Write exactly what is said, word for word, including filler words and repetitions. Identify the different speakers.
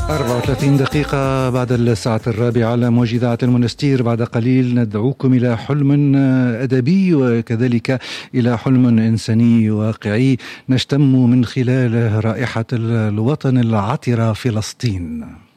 Speaker 1: أربعة وثلاثين دقيقة بعد الساعة الرابعة على موجة إذاعة المونستير. بعد قليل ندعوكم إلى حلم أدبي وكذلك إلى حلم إنساني واقعي نشتم من خلاله رائحة الوطن العطرة فلسطين.